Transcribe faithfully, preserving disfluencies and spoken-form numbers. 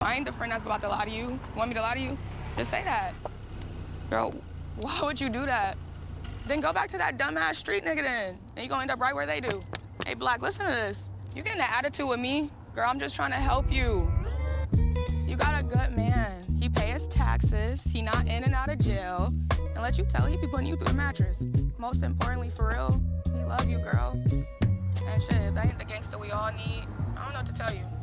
I ain't the friend that's about to lie to you. You want me to lie to you? Just say that. Girl, why would you do that? Then go back to that dumbass street nigga then. And you gonna end up right where they do. Hey, Black, listen to this. You getting an attitude with me? Girl, I'm just trying to help you. You got a good man. He pay his taxes. He not in and out of jail. And let you tell, he be putting you through the mattress. Most importantly, for real, he love you, girl. And shit, if that ain't the gangster we all need, I don't know what to tell you.